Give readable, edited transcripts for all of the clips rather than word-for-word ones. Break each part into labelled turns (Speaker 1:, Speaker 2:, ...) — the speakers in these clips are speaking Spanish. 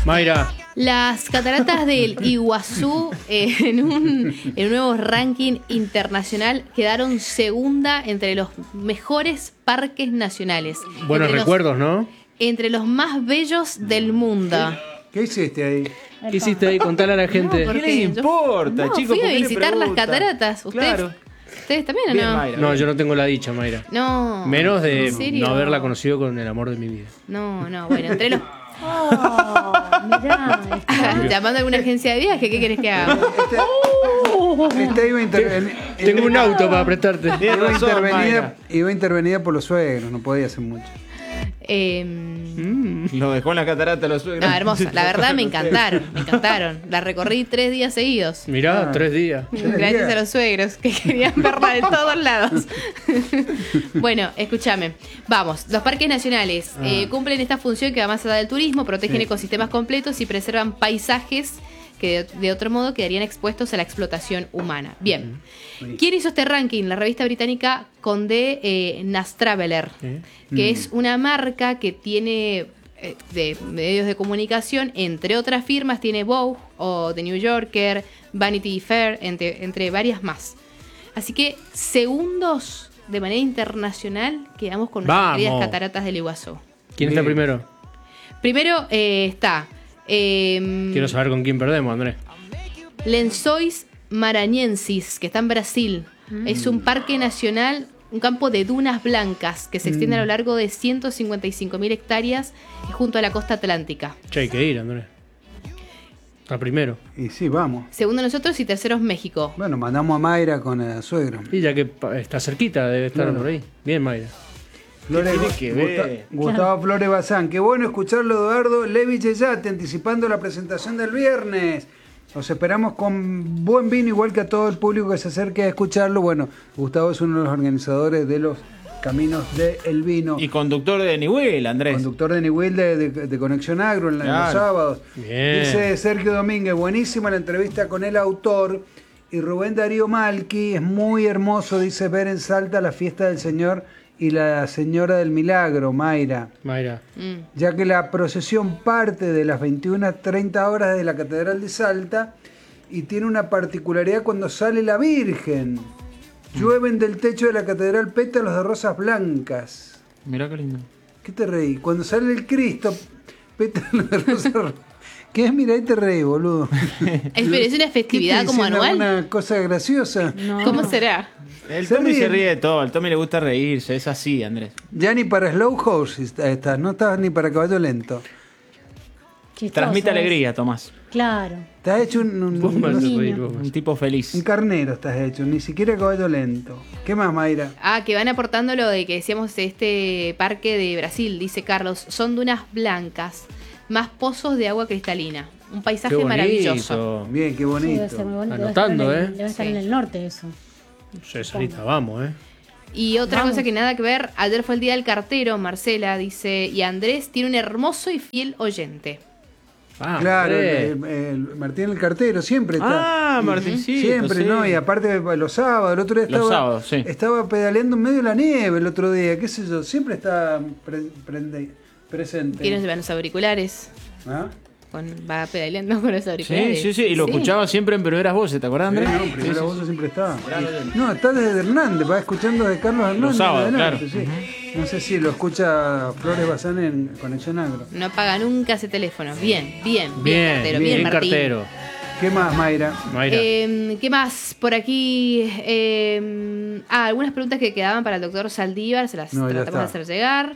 Speaker 1: Mayra.
Speaker 2: Las cataratas del Iguazú en un nuevo ranking internacional quedaron segunda entre los mejores parques nacionales.
Speaker 1: Buenos
Speaker 2: Entre
Speaker 1: recuerdos, ¿no?
Speaker 2: Entre los más bellos del mundo.
Speaker 3: ¿Qué hiciste ahí?
Speaker 1: ¿Qué hiciste ahí? Contale a la gente.
Speaker 2: No,
Speaker 4: ¿Qué les importa,
Speaker 2: no,
Speaker 4: chicos?
Speaker 2: fui a
Speaker 4: ¿Por qué le
Speaker 2: visitar las
Speaker 4: preguntan?
Speaker 2: cataratas.
Speaker 4: Claro.
Speaker 2: ¿Ustedes también o
Speaker 4: Bien,
Speaker 2: no?
Speaker 4: Mayra,
Speaker 1: No,
Speaker 4: bien.
Speaker 1: yo no tengo la dicha, Mayra.
Speaker 2: No.
Speaker 1: Menos de
Speaker 2: ¿En serio?
Speaker 1: no haberla conocido con el amor de mi vida.
Speaker 2: No, bueno, entre los...
Speaker 5: Mirá,
Speaker 2: Llamando a alguna agencia de viaje, ¿qué querés que haga?
Speaker 3: Esta iba a intervenir.
Speaker 1: Tengo un auto para prestarte.
Speaker 4: Tienes razón, Mayra.
Speaker 3: Iba intervenida por los suegros, no podía hacer mucho.
Speaker 4: Lo dejó en la catarata los suegros.
Speaker 2: No, hermosa. La verdad me encantaron. La recorrí 3 días seguidos.
Speaker 1: Mirá, 3 días.
Speaker 2: Gracias a los suegros que querían verla de todos lados. Bueno, escúchame. Vamos, los parques nacionales cumplen esta función que va más allá del turismo, protegen ecosistemas completos y preservan paisajes que de otro modo quedarían expuestos a la explotación humana. Bien. ¿Quién hizo este ranking? La revista británica Condé Nast Traveler, que es una marca que tiene de medios de comunicación, entre otras firmas, tiene Vogue o The New Yorker, Vanity Fair, entre varias más. Así que segundos de manera internacional quedamos con nuestras queridas cataratas del Iguazú.
Speaker 1: ¿Quién está primero?
Speaker 2: Primero está...
Speaker 1: Quiero saber con quién perdemos, Andrés.
Speaker 2: Lençóis Maranhenses, que está en Brasil. Es un parque nacional, un campo de dunas blancas que se extiende a lo largo de 155.000 hectáreas junto a la costa atlántica.
Speaker 1: Che, hay que ir, Andrés. Está primero.
Speaker 3: Y sí, vamos.
Speaker 2: Segundo nosotros y terceros México.
Speaker 3: Bueno, mandamos a Mayra con el suegro.
Speaker 1: Y ya que está cerquita, debe estar
Speaker 3: Claro.
Speaker 1: por ahí. Bien, Mayra.
Speaker 3: Flores,
Speaker 4: tiene que ver?
Speaker 3: Gustavo Flores Bazán. Qué bueno escucharlo, Eduardo Levi Yeyate, anticipando la presentación del viernes. Los esperamos con buen vino, igual que a todo el público que se acerque a escucharlo. Bueno, Gustavo es uno de los organizadores de los Caminos del Vino.
Speaker 4: Y conductor de Nihuel, Andrés.
Speaker 3: Conductor de Nihuel de Conexión Agro en los
Speaker 4: Claro.
Speaker 3: sábados.
Speaker 1: Bien.
Speaker 3: Dice Sergio Domínguez, buenísima la entrevista con el autor. Y Rubén Darío Malqui, es muy hermoso, dice, ver en Salta la fiesta del Señor y la Señora del Milagro, Mayra.
Speaker 1: Mayra.
Speaker 3: Ya que la procesión parte de las 21:30 horas de la Catedral de Salta y tiene una particularidad cuando sale la Virgen. Llueven del techo de la catedral pétalos de rosas blancas.
Speaker 4: Mirá qué lindo.
Speaker 3: ¿Qué te reí? Cuando sale el Cristo, pétalos de rosas. ¿Qué es? Mirá y te reí, boludo.
Speaker 2: ¿Es una festividad como anual?
Speaker 3: ¿Una cosa graciosa?
Speaker 5: no.
Speaker 2: ¿Cómo será?
Speaker 4: El
Speaker 3: Se
Speaker 4: Tommy
Speaker 3: ríe.
Speaker 4: se ríe de todo. Al Tommy le gusta reírse. Es así, Andrés.
Speaker 3: Ya ni para Slow Horse estás, no estás ni para caballo lento.
Speaker 5: Chistoso,
Speaker 4: Transmite
Speaker 5: ¿ves?
Speaker 4: alegría, Tomás.
Speaker 5: Claro.
Speaker 3: Estás hecho
Speaker 1: Vos me haces
Speaker 5: niño.
Speaker 1: reír, vos.
Speaker 4: Un tipo feliz.
Speaker 3: un carnero, estás hecho, ni siquiera caballo lento. ¿Qué más, Mayra?
Speaker 2: Que van aportando lo de que decíamos este parque de Brasil, dice Carlos. Son dunas blancas, más pozos de agua cristalina. Un paisaje
Speaker 1: Qué
Speaker 2: maravilloso.
Speaker 1: bonito.
Speaker 3: Bien, qué
Speaker 5: Sí,
Speaker 3: bonito.
Speaker 5: debe ser muy bonito.
Speaker 1: Anotando,
Speaker 5: Debe estar en
Speaker 2: Sí.
Speaker 5: el norte eso.
Speaker 1: Cesarita, vamos,
Speaker 2: Y otra
Speaker 5: Vamos.
Speaker 2: cosa que nada que ver, ayer fue el día del cartero, Marcela dice, y Andrés tiene un hermoso y fiel oyente.
Speaker 1: Ah,
Speaker 3: Claro,
Speaker 1: Andrés.
Speaker 3: el Martín el cartero siempre está.
Speaker 4: Ah, Martincito.
Speaker 3: Siempre,
Speaker 4: sí.
Speaker 3: ¿no? Y aparte los sábados, el otro día
Speaker 4: Los sábados, sí.
Speaker 3: estaba pedaleando en medio de la nieve el otro día, qué sé yo, siempre está presente.
Speaker 2: Tiene los auriculares,
Speaker 3: ¿Ah?
Speaker 2: va pedaleando con los
Speaker 4: Sí,
Speaker 2: auriculares.
Speaker 4: sí, sí. Y lo escuchaba siempre en primeras voces, ¿te acordás, Andrés?
Speaker 3: No, primera voz siempre está. No, está desde Hernández, va escuchando de Carlos Hernández.
Speaker 4: Los sábados,
Speaker 3: en adelante,
Speaker 4: claro.
Speaker 3: sí. No sé si lo escucha Flores Bazán en Conexión Agro.
Speaker 2: No apaga nunca ese teléfono. Bien,
Speaker 1: Bien,
Speaker 2: cartero,
Speaker 1: bien,
Speaker 2: Martín.
Speaker 1: cartero.
Speaker 3: ¿Qué más, Mayra?
Speaker 1: Mayra.
Speaker 2: ¿Qué más? Por aquí. Algunas preguntas que quedaban para el doctor Saldívar, se las
Speaker 3: No, ya
Speaker 2: tratamos de
Speaker 3: está.
Speaker 2: hacer llegar.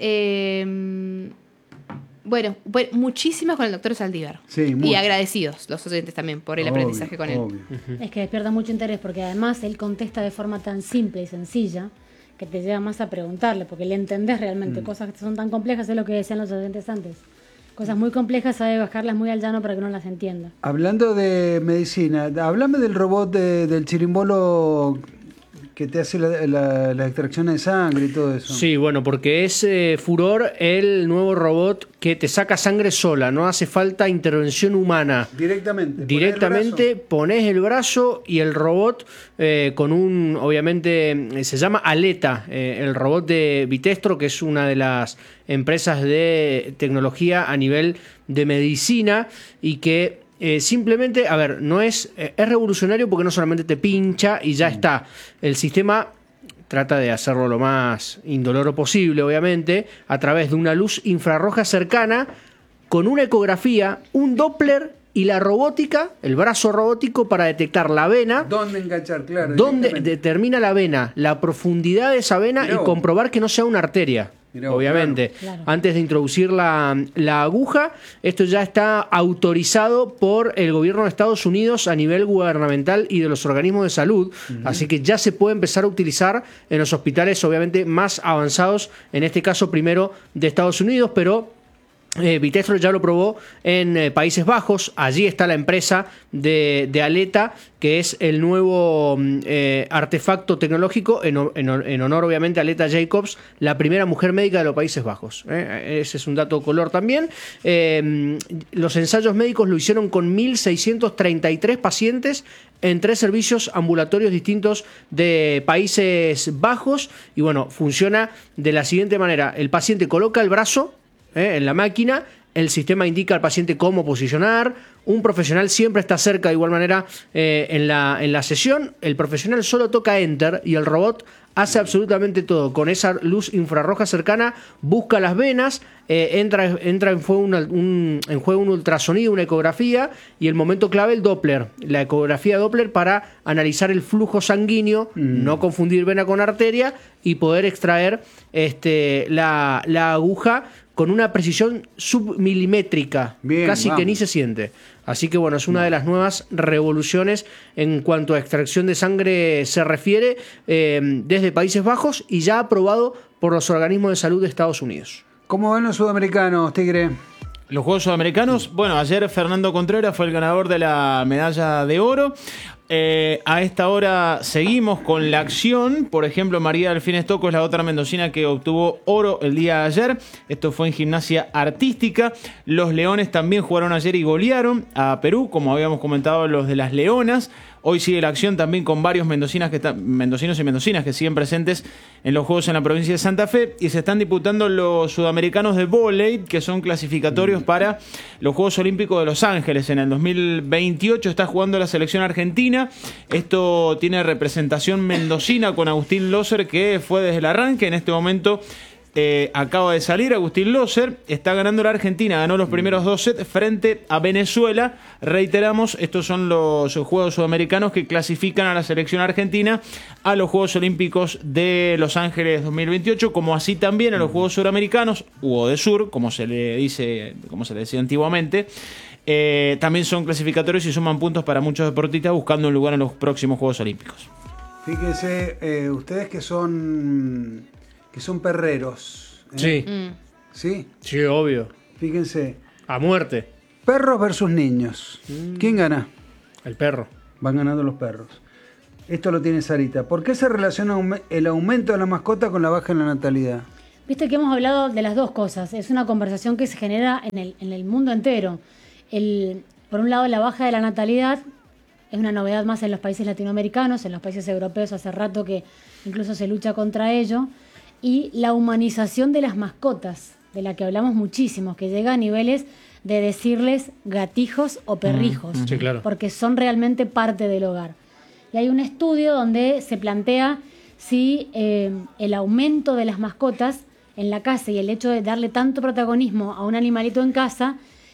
Speaker 2: Bueno, muchísimas con el doctor Saldívar.
Speaker 3: Sí,
Speaker 2: y
Speaker 3: mucho.
Speaker 2: agradecidos los oyentes también por el aprendizaje con él.
Speaker 3: Obvio.
Speaker 5: Es que despierta mucho interés porque además él contesta de forma tan simple y sencilla que te lleva más a preguntarle porque le entendés realmente cosas que son tan complejas, es lo que decían los oyentes antes. Cosas muy complejas sabe bajarlas muy al llano para que uno las entienda.
Speaker 3: Hablando de medicina, háblame del robot del chirimbolo que te hace la extracción de sangre y todo eso.
Speaker 1: Sí, bueno, porque es Furor el nuevo robot que te saca sangre sola, no hace falta intervención humana.
Speaker 3: Directamente.
Speaker 1: Directamente pones el brazo y el robot con un, obviamente, se llama Aleta, el robot de Vitestro, que es una de las empresas de tecnología a nivel de medicina y que simplemente, a ver, no es revolucionario porque no solamente te pincha y ya está. El sistema trata de hacerlo lo más indoloro posible, obviamente, a través de una luz infrarroja cercana, con una ecografía, un Doppler y la robótica, el brazo robótico para detectar la vena.
Speaker 3: ¿Dónde enganchar? Claro.
Speaker 1: Dónde determina la vena, la profundidad de esa vena y comprobar que no sea una arteria. Obviamente,
Speaker 5: claro.
Speaker 1: Antes de introducir la aguja, esto ya está autorizado por el gobierno de Estados Unidos a nivel gubernamental y de los organismos de salud, así que ya se puede empezar a utilizar en los hospitales obviamente más avanzados, en este caso primero de Estados Unidos, pero Vitestro ya lo probó en Países Bajos. Allí está la empresa de Aleta, que es el nuevo artefacto tecnológico en honor obviamente a Aleta Jacobs, la primera mujer médica de los Países Bajos. Ese es un dato color también. Los ensayos médicos lo hicieron con 1.633 pacientes en 3 servicios ambulatorios distintos de Países Bajos y bueno, funciona de la siguiente manera: el paciente coloca el brazo en la máquina, el sistema indica al paciente cómo posicionar, un profesional siempre está cerca de igual manera en la sesión, el profesional solo toca Enter y el robot hace absolutamente todo. Con esa luz infrarroja cercana busca las venas, entra en juego un ultrasonido, una ecografía y el momento clave el Doppler, la ecografía Doppler para analizar el flujo sanguíneo, no confundir vena con arteria y poder extraer la aguja con una precisión submilimétrica, casi que ni se siente. Así que bueno, es una de las nuevas revoluciones en cuanto a extracción de sangre se refiere desde Países Bajos y ya aprobado por los organismos de salud de Estados Unidos.
Speaker 3: ¿Cómo van los sudamericanos, Tigre?
Speaker 4: Los Juegos Sudamericanos, bueno, ayer Fernando Contreras fue el ganador de la medalla de oro. A esta hora seguimos con la acción. Por ejemplo, María Delfín Estocco es la otra mendocina que obtuvo oro el día de ayer. Esto fue en gimnasia artística. Los Leones también jugaron ayer y golearon a Perú, como habíamos comentado los de las Leonas. Hoy sigue la acción también con varios mendocinos y mendocinas que siguen presentes en los Juegos en la provincia de Santa Fe y se están disputando los sudamericanos de vóley, que son clasificatorios para los Juegos Olímpicos de Los Ángeles. En el 2028 está jugando la selección argentina. Esto tiene representación mendocina con Agustín Loser, que fue desde el arranque. En este momento acaba de salir Agustín Loser, está ganando la Argentina, ganó los primeros 2 sets frente a Venezuela. Reiteramos, estos son los Juegos Sudamericanos que clasifican a la selección argentina a los Juegos Olímpicos de Los Ángeles 2028, como así también a los Juegos Suramericanos, o de Sur, como se le decía antiguamente. También son clasificatorios y suman puntos para muchos deportistas buscando un lugar en los próximos Juegos Olímpicos.
Speaker 3: Fíjense, ustedes que son perreros.
Speaker 1: Sí.
Speaker 3: ¿Sí?
Speaker 1: Sí, obvio.
Speaker 3: Fíjense.
Speaker 1: A muerte.
Speaker 3: Perros versus niños. ¿Quién gana?
Speaker 1: El perro.
Speaker 3: Van ganando los perros. Esto lo tiene Sarita. ¿Por qué se relaciona el aumento de la mascota con la baja en la natalidad?
Speaker 5: Viste que hemos hablado de las dos cosas. Es una conversación que se genera en el mundo entero. Por un lado, la baja de la natalidad es una novedad más en los países latinoamericanos, en los países europeos hace rato que incluso se lucha contra ello. Y la humanización de las mascotas, de la que hablamos muchísimo, que llega a niveles de decirles gatijos o perrijos,
Speaker 1: Sí, claro.
Speaker 5: porque son realmente parte del hogar. Y hay un estudio donde se plantea si el aumento de las mascotas en la casa y el hecho de darle tanto protagonismo a un animalito en casa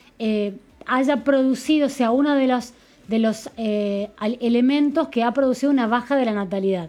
Speaker 5: haya producido, sea uno de los elementos que ha producido una baja de la natalidad.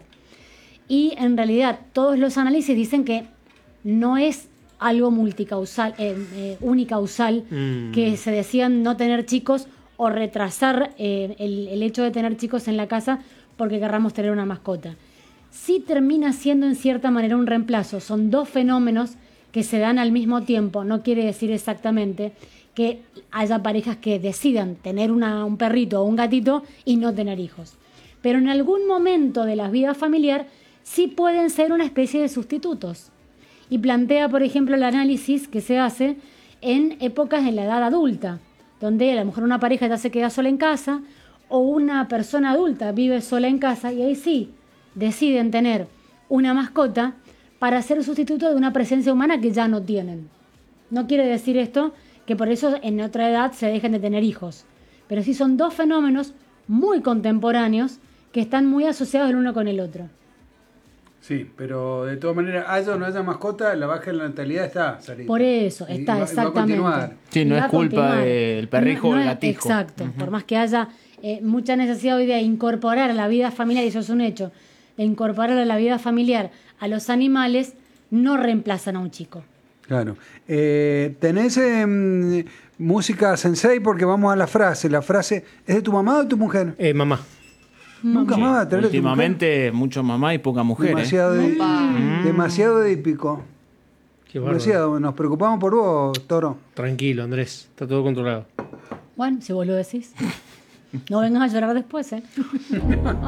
Speaker 5: Y en realidad todos los análisis dicen que no es algo multicausal, unicausal, que se decían no tener chicos o retrasar el hecho de tener chicos en la casa porque querramos tener una mascota. Sí termina siendo en cierta manera un reemplazo. Son dos fenómenos que se dan al mismo tiempo. No quiere decir exactamente que haya parejas que decidan tener un perrito o un gatito y no tener hijos. Pero en algún momento de la vida familiar sí pueden ser una especie de sustitutos. Y plantea, por ejemplo, el análisis que se hace en épocas de la edad adulta, donde a lo mejor una pareja ya se queda sola en casa o una persona adulta vive sola en casa y ahí sí deciden tener una mascota para ser sustituto de una presencia humana que ya no tienen. No quiere decir esto que por eso en otra edad se dejen de tener hijos, pero sí son dos fenómenos muy contemporáneos que están muy asociados el uno con el otro.
Speaker 3: Sí, pero de todas maneras, haya o no haya mascota, la baja en la natalidad está, Sarita.
Speaker 5: Por eso,
Speaker 3: Y
Speaker 5: está
Speaker 3: va a
Speaker 5: exactamente.
Speaker 3: continuar.
Speaker 4: Sí, no
Speaker 5: Y va
Speaker 4: es
Speaker 5: a
Speaker 4: culpa
Speaker 5: continuar.
Speaker 4: del perrijo o del gatijo.
Speaker 5: Exacto, por más que haya mucha necesidad hoy de incorporar a la vida familiar, y eso es un hecho, de incorporar a la vida familiar a los animales, no reemplazan a un chico.
Speaker 3: Claro. ¿Tenés música sensei? Porque vamos a la frase. La frase, ¿es de tu mamá o de tu mujer?
Speaker 1: Mamá.
Speaker 3: Nunca más va a traer de tu mujer.
Speaker 4: Últimamente, mucho mamá y poca mujer.
Speaker 3: Demasiado épico.
Speaker 1: Qué bárbaro.
Speaker 3: Demasiado. Nos preocupamos por vos, Toro.
Speaker 1: Tranquilo, Andrés. Está todo controlado.
Speaker 5: Bueno, si vos lo decís. No vengas a llorar después, ¿eh?